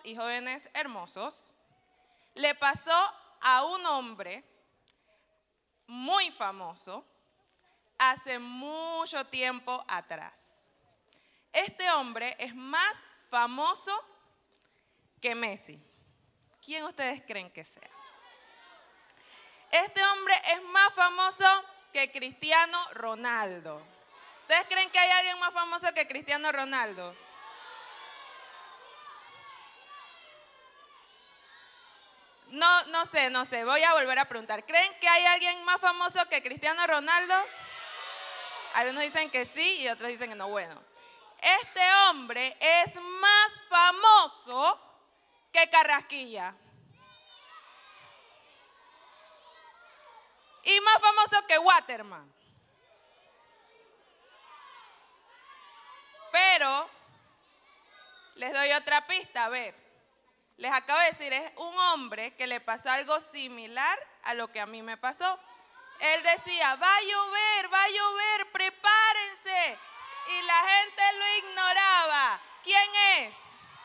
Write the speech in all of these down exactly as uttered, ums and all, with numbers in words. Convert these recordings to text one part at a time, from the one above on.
y jóvenes hermosos, le pasó a un hombre muy famoso hace mucho tiempo atrás. Este hombre es más famoso que Messi. ¿Quién ustedes creen que sea? Este hombre es más famoso que Cristiano Ronaldo. ¿Ustedes creen que hay alguien más famoso que Cristiano Ronaldo? No, no sé, no sé. Voy a volver a preguntar. ¿Creen que hay alguien más famoso que Cristiano Ronaldo? Algunos dicen que sí y otros dicen que no. Bueno, este hombre es más famoso que Carrasquilla. Y más famoso que Waterman. Pero les doy otra pista, a ver. Les acabo de decir, es un hombre que le pasó algo similar a lo que a mí me pasó. Él decía, va a llover, va a llover, prepárense. Y la gente lo ignoraba. ¿Quién es?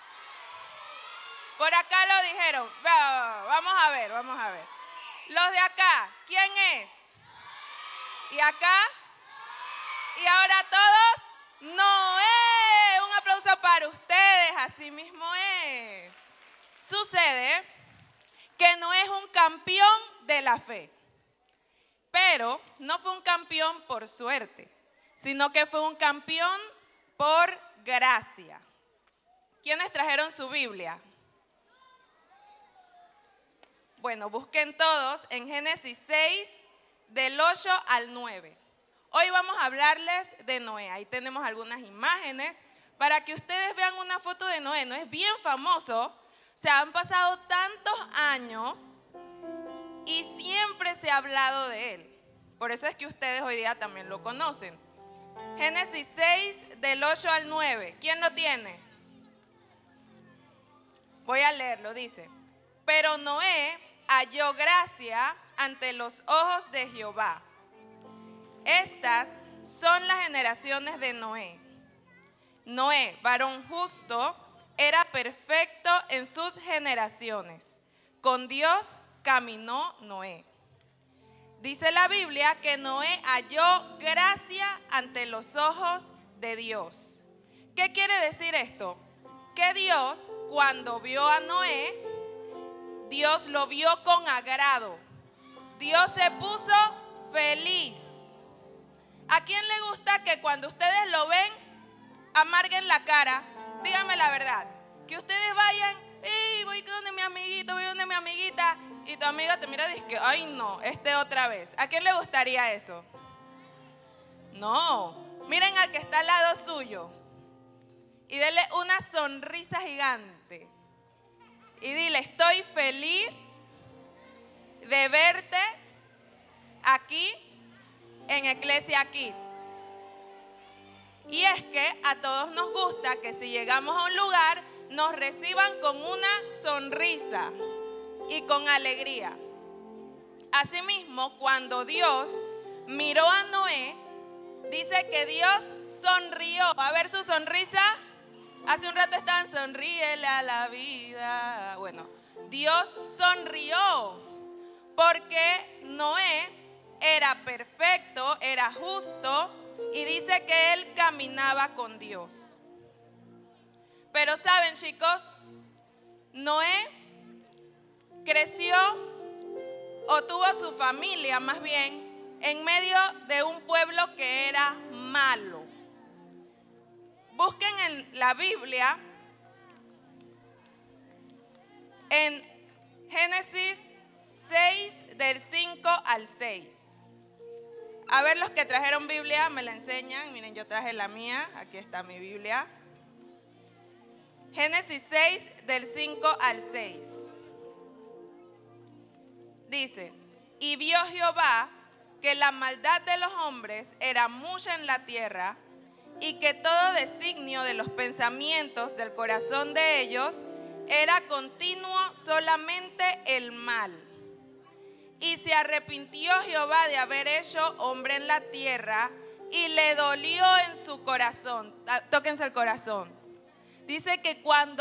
Por acá lo dijeron. Vamos a ver, vamos a ver. Los de acá, ¿quién es? ¿Y acá? ¿Y ahora todos? Noé. Un aplauso para ustedes, así mismo es. Sucede que Noé es un campeón de la fe, pero no fue un campeón por suerte, sino que fue un campeón por gracia. ¿Quiénes trajeron su Biblia? Bueno, busquen todos en Génesis seis, del ocho al nueve. Hoy vamos a hablarles de Noé. Ahí tenemos algunas imágenes para que ustedes vean una foto de Noé. Noé es bien famoso. O sea, han pasado tantos años y siempre se ha hablado de él. Por eso es que ustedes hoy día también lo conocen. Génesis seis, del ocho al nueve. ¿Quién lo tiene? Voy a leerlo, dice. Pero Noé halló gracia ante los ojos de Jehová. Estas son las generaciones de Noé. Noé, varón justo, era perfecto en sus generaciones. Con Dios caminó Noé. Dice la Biblia que Noé halló gracia ante los ojos de Dios. ¿Qué quiere decir esto? Que Dios, cuando vio a Noé, Dios lo vio con agrado. Dios se puso feliz. ¿A quién le gusta que cuando ustedes lo ven, amarguen la cara? Díganme la verdad. Que ustedes vayan, hey, voy donde mi amiguito, voy donde mi amiguita, y tu amiga te mira y dice, ay no, este otra vez. ¿A quién le gustaría eso? No. Miren al que está al lado suyo y denle una sonrisa gigante. Y dile, estoy feliz de verte aquí en Iglesia Kids. Y es que a todos nos gusta que si llegamos a un lugar nos reciban con una sonrisa y con alegría. Asimismo, cuando Dios miró a Noé, dice que Dios sonrió. A ver su sonrisa. Hace un rato estaban, sonríele a la vida. Bueno, Dios sonrió porque Noé era perfecto, era justo. Y dice que él caminaba con Dios. Pero saben, chicos, Noé creció o tuvo su familia más bien en medio de un pueblo que era malo. Busquen en la Biblia, en Génesis seis, del cinco al seis. A ver, los que trajeron Biblia me la enseñan. Miren, yo traje la mía. Aquí está mi Biblia. Génesis seis, del cinco al seis. Dice, y vio Jehová que la maldad de los hombres era mucha en la tierra, y que todo designio de los pensamientos del corazón de ellos era continuo solamente el mal. Y se arrepintió Jehová de haber hecho hombre en la tierra, y le dolió en su corazón. Tóquense el corazón. Dice que cuando